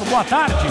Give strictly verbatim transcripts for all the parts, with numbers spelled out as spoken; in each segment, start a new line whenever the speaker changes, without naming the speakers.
boa tarde.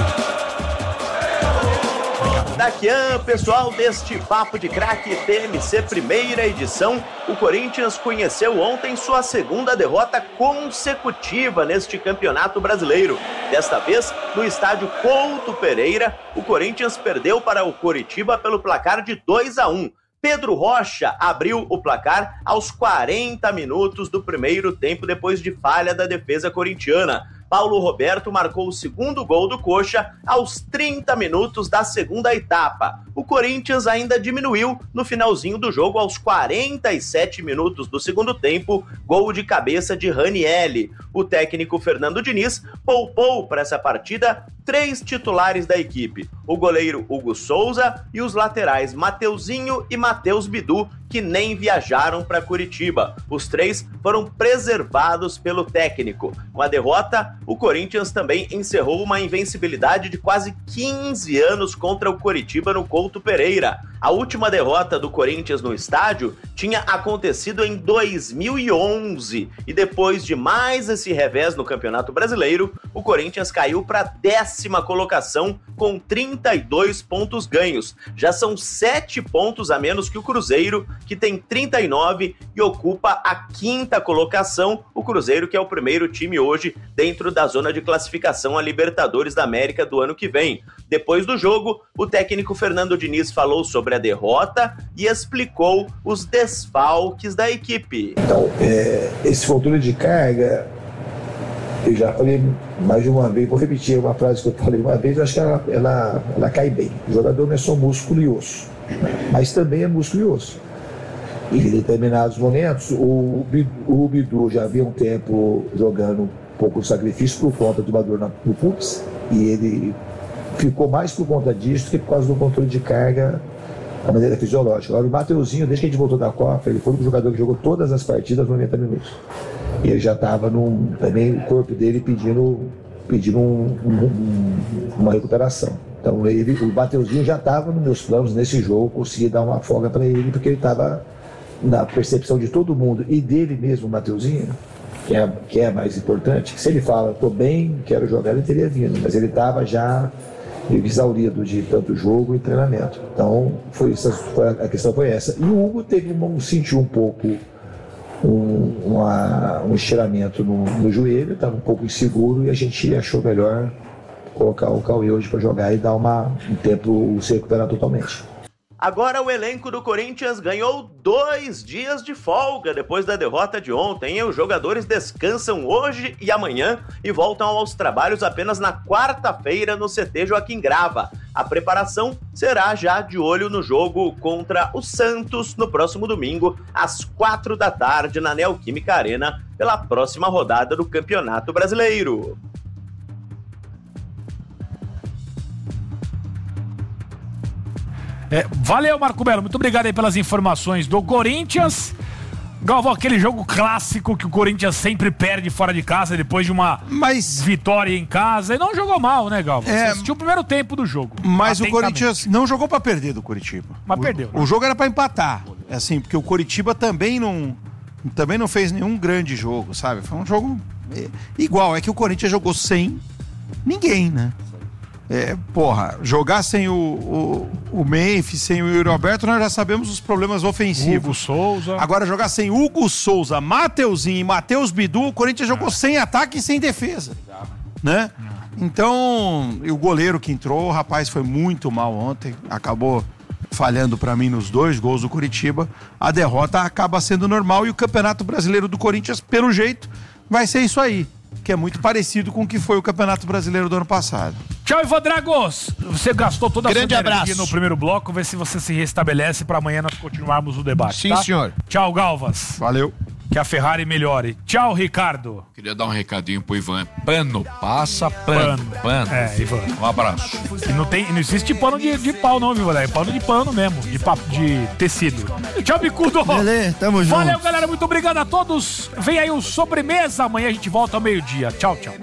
Daquian, pessoal deste Papo de Craque T M C primeira edição, o Corinthians conheceu ontem sua segunda derrota consecutiva neste Campeonato Brasileiro. Desta vez, no estádio Couto Pereira, o Corinthians perdeu para o Coritiba pelo placar de dois a um. Pedro Rocha abriu o placar aos quarenta minutos do primeiro tempo depois de falha da defesa corintiana. Paulo Roberto marcou o segundo gol do Coxa aos trinta minutos da segunda etapa. O Corinthians ainda diminuiu no finalzinho do jogo aos quarenta e sete minutos do segundo tempo, gol de cabeça de Ranielli. O técnico Fernando Diniz poupou para essa partida três titulares da equipe, o goleiro Hugo Souza e os laterais Mateuzinho e Matheus Bidu, que nem viajaram para Curitiba. Os três foram preservados pelo técnico. Com a derrota, o Corinthians também encerrou uma invencibilidade de quase quinze anos contra o Coritiba no Couto Pereira. A última derrota do Corinthians no estádio tinha acontecido em dois mil e onze e depois de mais esse revés no Campeonato Brasileiro, o Corinthians caiu para a décima colocação com trinta e dois pontos ganhos. Já são sete pontos a menos que o Cruzeiro, que tem trinta e nove e ocupa a quinta colocação. O Cruzeiro, que é o primeiro time hoje dentro da zona de classificação a Libertadores da América do ano que vem. Depois do jogo, o técnico Fernando Diniz falou sobre a derrota e explicou os desfalques da equipe.
Então, é, esse controle de carga, eu já falei mais de uma vez, vou repetir uma frase que eu falei uma vez, eu acho que ela, ela, ela cai bem. O jogador não é só músculo e osso, mas também é músculo e osso. E em determinados momentos, o, o Bidu já havia um tempo jogando um pouco de sacrifício por conta de uma dor na, no pubis, e ele ficou mais por conta disso que por causa do controle de carga da maneira fisiológica. Agora, o Mateuzinho, desde que a gente voltou da Copa, ele foi o jogador que jogou todas as partidas noventa minutos. E ele já estava também, o corpo dele pedindo, pedindo um, um, um, uma recuperação. Então, ele, o Mateuzinho já estava nos meus planos nesse jogo, consegui dar uma folga para ele, porque ele estava na percepção de todo mundo e dele mesmo, o Mateuzinho, que é, que é mais importante, que se ele fala, estou bem, quero jogar, ele teria vindo, mas ele estava já exaurido de tanto jogo e treinamento. Então, foi, foi, a questão foi essa. E o Hugo teve um, sentiu um pouco um, uma, um estiramento no, no joelho, estava um pouco inseguro e a gente achou melhor colocar o Cauê hoje para jogar e dar uma, um tempo se recuperar totalmente.
Agora o elenco do Corinthians ganhou dois dias de folga depois da derrota de ontem. E os jogadores descansam hoje e amanhã e voltam aos trabalhos apenas na quarta-feira no C T Joaquim Grava. A preparação será já de olho no jogo contra o Santos no próximo domingo, às quatro da tarde, na Neoquímica Arena, pela próxima rodada do Campeonato Brasileiro.
É, valeu, Marco Belo, muito obrigado aí pelas informações do Corinthians. Galvão, aquele jogo clássico que o Corinthians sempre perde fora de casa depois de uma
mas...
vitória em casa. E não jogou mal, né, Galvão?
É...
Você assistiu o primeiro tempo do jogo.
Mas o Corinthians não jogou pra perder do Curitiba.
Mas
o,
perdeu.
O jogo era pra empatar. Assim, porque o Curitiba também não, também não fez nenhum grande jogo, sabe? Foi um jogo igual. É que o Corinthians jogou sem ninguém, né? É, porra, jogar sem o, o, o Memphis, sem o Yuri Alberto, nós já sabemos os problemas ofensivos.
Hugo Souza.
Agora jogar sem Hugo Souza, Mateuzinho e Matheus Bidu, o Corinthians jogou sem ataque e sem defesa. Né? Então, e o goleiro que entrou, o rapaz foi muito mal ontem, acabou falhando pra mim nos dois gols do Curitiba. A derrota acaba sendo normal e o Campeonato Brasileiro do Corinthians, pelo jeito, vai ser isso aí, que é muito parecido com o que foi o Campeonato Brasileiro do ano passado.
Tchau, Ivan Dragos. Você gastou toda a
Grande
sua energia
abraço.
no primeiro bloco. Vê se você se restabelece para amanhã nós continuarmos o debate.
Sim,
tá?
senhor.
Tchau, Galvas.
Valeu.
Que a Ferrari melhore. Tchau, Ricardo.
Queria dar um recadinho pro Ivan. Pano, passa pano. Pano. pano.
É, Ivan.
Um abraço.
E não, tem, não existe pano de, de pau, não, viu, galera? É pano de pano mesmo, de, papo, de tecido. Tchau, Bicudo.
Beleza, tamo junto.
Valeu, galera. Muito obrigado a todos. Vem aí o Sobremesa. Amanhã a gente volta ao meio-dia. Tchau, tchau.